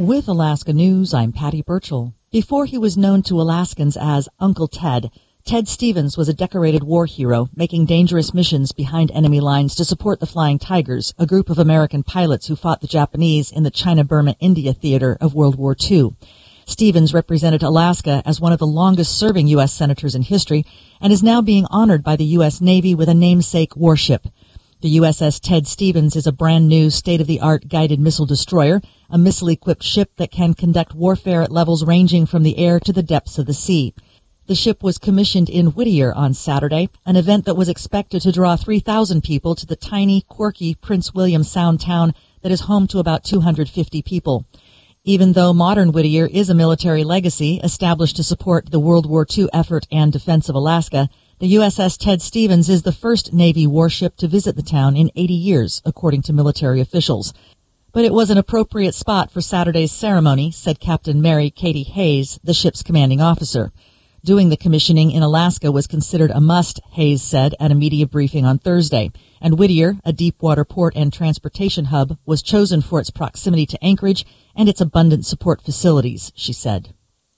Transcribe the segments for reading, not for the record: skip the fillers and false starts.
With Alaska News, I'm Patty Burchell. Before he was known to Alaskans as Uncle Ted, Ted Stevens was a decorated war hero, making dangerous missions behind enemy lines to support the Flying Tigers, a group of American pilots who fought the Japanese in the China-Burma-India theater of World War II. Stevens represented Alaska as one of the longest-serving U.S. senators in history and is now being honored by the U.S. Navy with a namesake warship. The USS Ted Stevens is a brand-new, state-of-the-art guided missile destroyer, a missile-equipped ship that can conduct warfare at levels ranging from the air to the depths of the sea. The ship was commissioned in Whittier on Saturday, an event that was expected to draw 3,000 people to the tiny, quirky Prince William Sound town that is home to about 250 people. Even though modern Whittier is a military legacy established to support the World War II effort and defense of Alaska, the USS Ted Stevens is the first Navy warship to visit the town in 80 years, according to military officials. But it was an appropriate spot for Saturday's ceremony, said Captain Mary Katie Hayes, the ship's commanding officer. Doing the commissioning in Alaska was considered a must, Hayes said at a media briefing on Thursday. And Whittier, a deep-water port and transportation hub, was chosen for its proximity to Anchorage and its abundant support facilities, she said.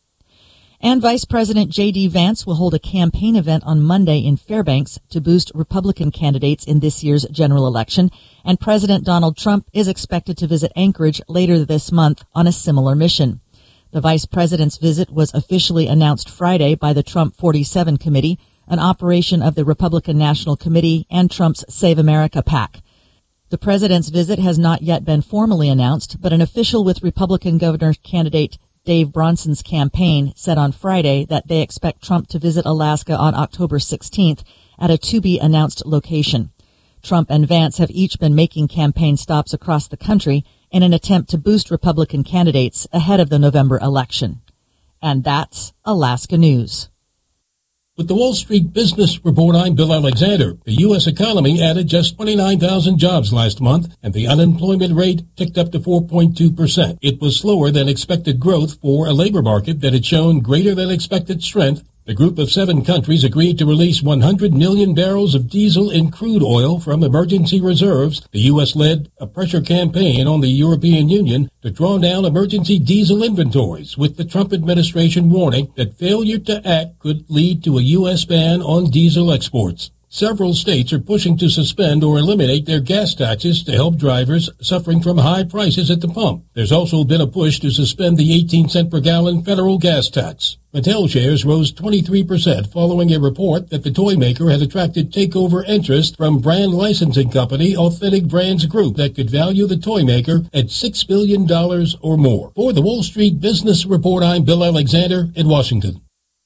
And Vice President J.D. Vance will hold a campaign event on Monday in Fairbanks to boost Republican candidates in this year's general election, and President Donald Trump is expected to visit Anchorage later this month on a similar mission. The vice president's visit was officially announced Friday by the Trump 47 Committee, an operation of the Republican National Committee and Trump's Save America PAC. The president's visit has not yet been formally announced, but an official with Republican governor candidate Dave Bronson's campaign said on Friday that they expect Trump to visit Alaska on October 16th at a to-be-announced location. Trump and Vance have each been making campaign stops across the country in an attempt to boost Republican candidates ahead of the November election. And that's Alaska News. With the Wall Street Business Report, I'm Bill Alexander. The U.S. economy added just 29,000 jobs last month, and the unemployment rate ticked up to 4.2%. It was slower than expected growth for a labor market that had shown greater than expected strength. The group of 7 countries agreed to release 100 million barrels of diesel and crude oil from emergency reserves. The U.S. led a pressure campaign on the European Union to draw down emergency diesel inventories, with the Trump administration warning that failure to act could lead to a U.S. ban on diesel exports. Several states are pushing to suspend or eliminate their gas taxes to help drivers suffering from high prices at the pump. There's also been a push to suspend the 18-cent per gallon federal gas tax. Mattel shares rose 23% following a report that the toy maker had attracted takeover interest from brand licensing company Authentic Brands Group that could value the toy maker at $6 billion or more. For the Wall Street Business Report, I'm Bill Alexander in Washington.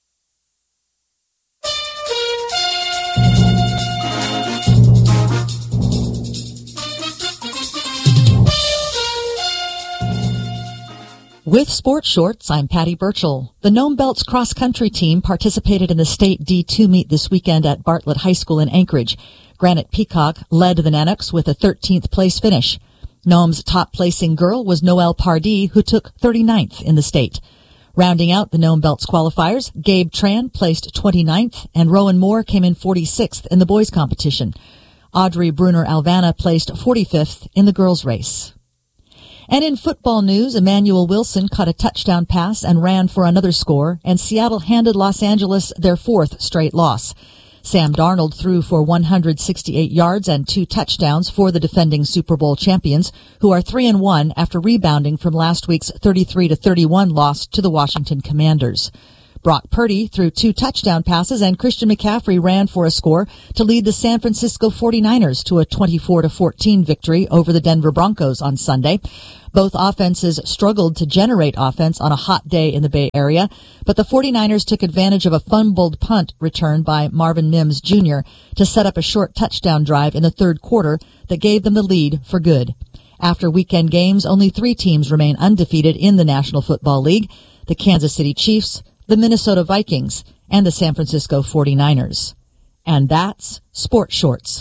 With Sports Shorts, I'm Patty Burchell. The Nome Belts cross-country team participated in the state D2 meet this weekend at Bartlett High School in Anchorage. Granite Peacock led the Nanooks with a 13th place finish. Nome's top-placing girl was Noelle Pardee, who took 39th in the state. Rounding out the Nome Belts qualifiers, Gabe Tran placed 29th, and Rowan Moore came in 46th in the boys' competition. Audrey Bruner-Alvana placed 45th in the girls' race. And in football news, Emmanuel Wilson caught a touchdown pass and ran for another score, and Seattle handed Los Angeles their 4th straight loss. Sam Darnold threw for 168 yards and 2 touchdowns for the defending Super Bowl champions, who are 3-1 after rebounding from last week's 33-31 loss to the Washington Commanders. Brock Purdy threw 2 touchdown passes, and Christian McCaffrey ran for a score to lead the San Francisco 49ers to a 24-14 victory over the Denver Broncos on Sunday. Both offenses struggled to generate offense on a hot day in the Bay Area, but the 49ers took advantage of a fumbled punt return by Marvin Mims Jr. to set up a short touchdown drive in the third quarter that gave them the lead for good. After weekend games, only 3 teams remain undefeated in the National Football League: the Kansas City Chiefs, the Minnesota Vikings, and the San Francisco 49ers. And that's Sports Shorts.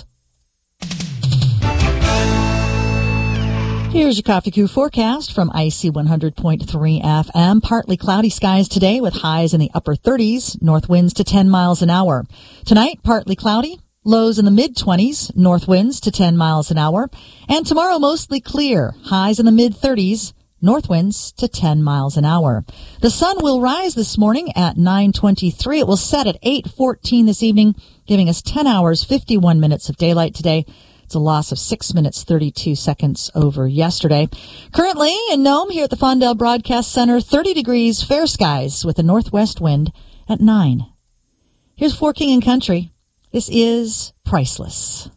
Here's your Coffee Crew forecast from IC 100.3 FM. Partly cloudy skies today with highs in the upper 30s, north winds to 10 miles an hour. Tonight, partly cloudy, lows in the mid-20s, north winds to 10 miles an hour. And tomorrow, mostly clear, highs in the mid-30s, North winds to 10 miles an hour. The sun will rise this morning at 9:23. It will set at 8:14 this evening, giving us 10 hours, 51 minutes of daylight today. It's a loss of 6 minutes, 32 seconds over yesterday. Currently in Nome, here at the Fondell Broadcast Center, 30 degrees, fair skies with a northwest wind at 9. Here's For King and Country. This is Priceless.